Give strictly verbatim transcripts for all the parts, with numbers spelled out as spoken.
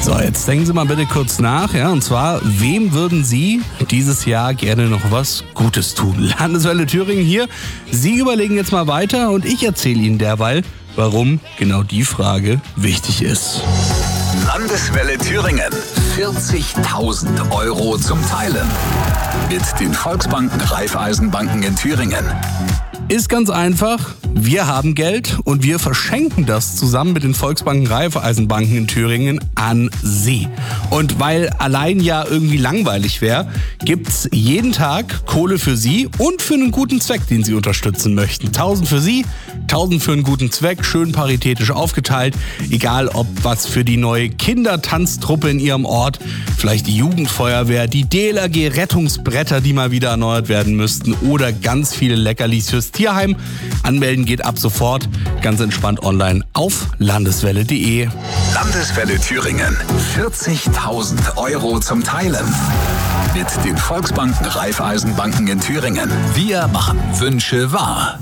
So, jetzt denken Sie mal bitte kurz nach, ja, und zwar, wem würden Sie dieses Jahr gerne noch was Gutes tun? Landeswelle Thüringen hier. Sie überlegen jetzt mal weiter und ich erzähle Ihnen derweil, warum genau die Frage wichtig ist. Landeswelle Thüringen. vierzigtausend Euro zum Teilen. Mit den Volksbanken Raiffeisenbanken in Thüringen. Ist ganz einfach. Wir haben Geld und wir verschenken das zusammen mit den Volksbanken Raiffeisenbanken in Thüringen an Sie. Und weil allein ja irgendwie langweilig wäre, gibt's jeden Tag Kohle für Sie und für einen guten Zweck, den Sie unterstützen möchten. tausend für Sie, tausend für einen guten Zweck, schön paritätisch aufgeteilt. Egal ob was für die neue Kindertanztruppe in Ihrem Ort, vielleicht die Jugendfeuerwehr, die D L R G-Rettungsbretter, die mal wieder erneuert werden müssten oder ganz viele Leckerlis fürs Tierheim. Anmelden geht ab sofort ganz entspannt online auf landeswelle punkt de. Landeswelle Thüringen. vierzigtausend Euro zum Teilen. Mit den Volksbanken Raiffeisenbanken in Thüringen. Wir machen Wünsche wahr.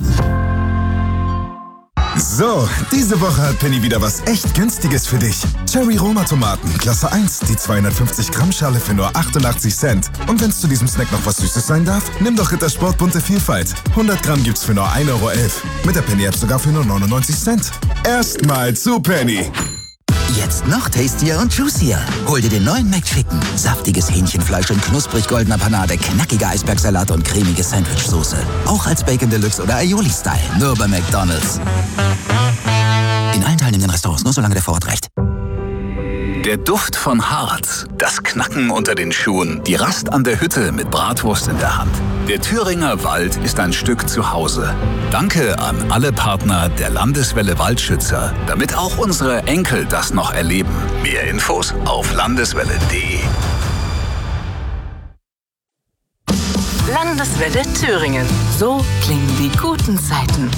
So, diese Woche hat Penny wieder was echt Günstiges für dich. Cherry Roma Tomaten, Klasse eins, die zweihundertfünfzig Gramm Schale für nur achtundachtzig Cent. Und wenn es zu diesem Snack noch was Süßes sein darf, nimm doch Rittersport bunte Vielfalt. hundert Gramm gibt's für nur ein Euro elf. Mit der Penny-App sogar für nur neunundneunzig Cent. Erstmal zu Penny. Jetzt noch tastier und juicier. Hol dir den neuen McChicken. Saftiges Hähnchenfleisch in knusprig goldener Panade, knackige Eisbergsalat und cremige Sandwichsoße. Auch als Bacon Deluxe oder Aioli-Style. Nur bei McDonald's. In allen teilnehmenden Restaurants, nur solange der Vorrat reicht. Der Duft von Harz, das Knacken unter den Schuhen, die Rast an der Hütte mit Bratwurst in der Hand. Der Thüringer Wald ist ein Stück zu Hause. Danke an alle Partner der Landeswelle Waldschützer, damit auch unsere Enkel das noch erleben. Mehr Infos auf landeswelle punkt de. Landeswelle Thüringen. So klingen die guten Zeiten.